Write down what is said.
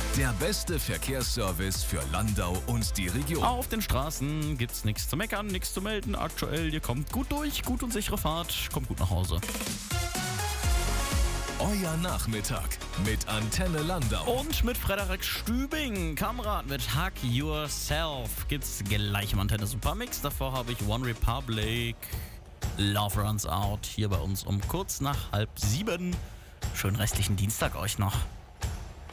Der beste Verkehrsservice für Landau und die Region. Auf den Straßen gibt's nichts zu meckern, nichts zu melden. Aktuell, ihr kommt gut durch, gut und sichere Fahrt, kommt gut nach Hause. Euer Nachmittag mit Antenne Landau. Und mit Frederik Stübing, Kamerad mit Hug Yourself, gibt's gleich im Antenne Supermix. Davor habe ich One Republic, Love Runs Out, hier bei uns um kurz nach 6:30. Schönen restlichen Dienstag euch noch.